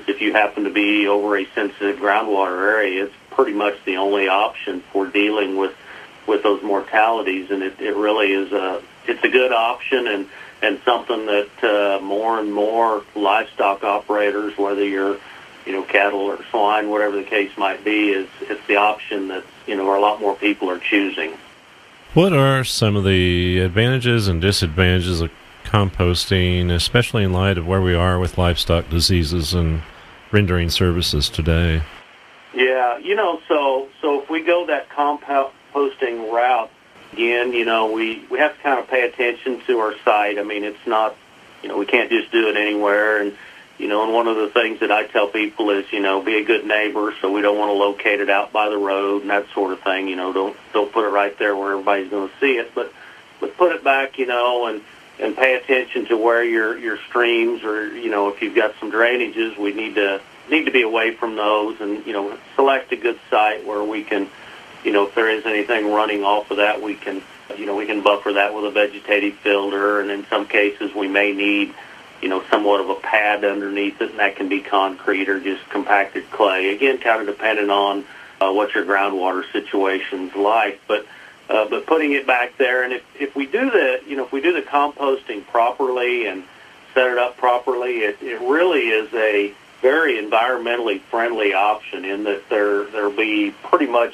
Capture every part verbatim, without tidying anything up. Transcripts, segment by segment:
if you happen to be over a sensitive groundwater area, it's pretty much the only option for dealing with with those mortalities, and it, it really is a it's a good option, and and something that uh, more and more livestock operators, whether you're you know cattle or swine, whatever the case might be, is it's the option that you know a lot more people are choosing. What are some of the advantages and disadvantages of composting, especially in light of where we are with livestock diseases and rendering services today? Yeah, you know, so so if we go that composting route, again, you know, we, we have to kind of pay attention to our site. I mean, it's not, you know, we can't just do it anywhere. And, you know, and one of the things that I tell people is, you know, be a good neighbor, so we don't want to locate it out by the road and that sort of thing. You know, don't don't put it right there where everybody's going to see it, but but put it back, you know, and and pay attention to where your your streams, or you know, if you've got some drainages, we need to need to be away from those, and you know, select a good site where we can, you know, if there is anything running off of that, we can, you know, we can buffer that with a vegetative filter, and in some cases we may need, you know, somewhat of a pad underneath it, and that can be concrete or just compacted clay. Again, kind of depending on uh, what your groundwater situation's like, but uh, but putting it back there, and if if we do the, you know, if we do the composting properly and set it up properly, it it really is a very environmentally friendly option in that there there'll be pretty much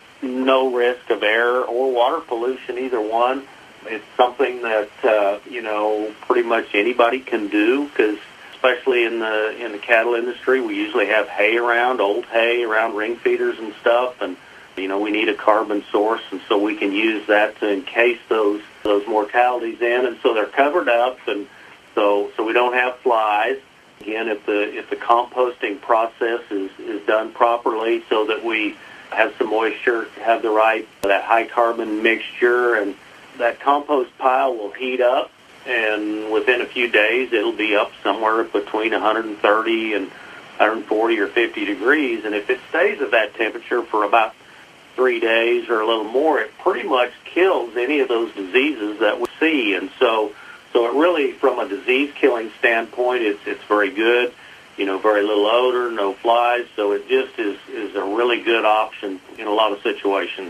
no risk of air or water pollution, either one. It's something that uh, you know pretty much anybody can do, because especially in the in the cattle industry, we usually have hay around, old hay around ring feeders and stuff, and you know we need a carbon source, and so we can use that to encase those those mortalities in, and so they're covered up, and so so we don't have flies. Again, if the if the composting process is is done properly, so that we have some moisture, have the right that high carbon mixture, and that compost pile will heat up, and within a few days it'll be up somewhere between one hundred thirty and one hundred forty or fifty degrees, and if it stays at that temperature for about three days or a little more, it pretty much kills any of those diseases that we see. And so so it really, from a disease killing standpoint, it's it's very good. You know, very little odor, no flies, so it just is, is a really good option in a lot of situations.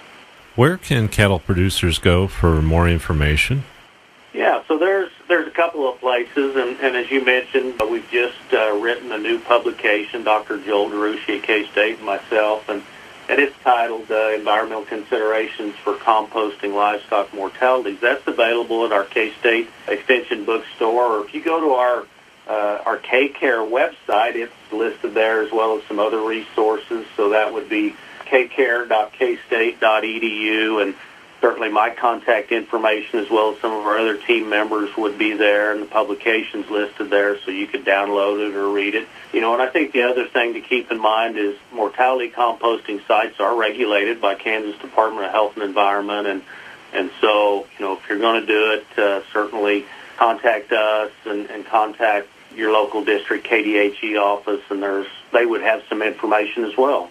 Where can cattle producers go for more information? Yeah, so there's there's a couple of places, and, and as you mentioned, we've just uh, written a new publication, Doctor Joel DeRucci at K-State and myself, and, and it's titled uh, Environmental Considerations for Composting Livestock Mortalities. That's available at our K-State Extension bookstore, or if you go to our Uh, our K-Care website, it's listed there, as well as some other resources. So that would be k care dot k state dot e d u, and certainly my contact information, as well as some of our other team members, would be there, and the publication's listed there, so you could download it or read it. You know, and I think the other thing to keep in mind is mortality composting sites are regulated by Kansas Department of Health and Environment, and and so, you know, if you're going to do it, uh, certainly contact us and, and contact your local district K D H E office, and there's they would have some information as well.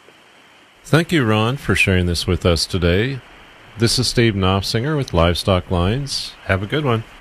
Thank you, Ron, for sharing this with us today. This is Steve Knopfsinger with Livestock Lines. Have a good one.